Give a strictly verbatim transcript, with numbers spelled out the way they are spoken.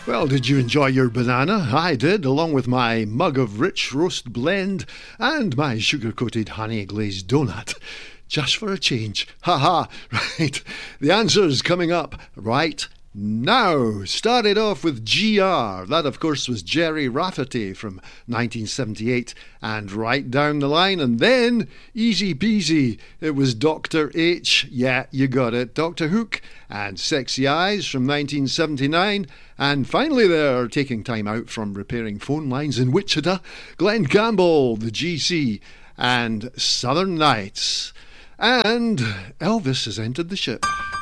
Well, did you enjoy your banana? I did, along with my mug of rich roast blend and my sugar-coated honey-glazed donut. Just for a change. Ha ha! Right. The answer's coming up right now. Started off with G R. That, of course, was Gerry Rafferty from nineteen seventy-eight. And right down the line, and then, easy peasy, it was Doctor H. Yeah, you got it. Doctor Hook and Sexy Eyes from nineteen seventy-nine. And finally there, taking time out from repairing phone lines in Wichita, Glenn Campbell, the G C, and Southern Nights. And Elvis has entered the ship.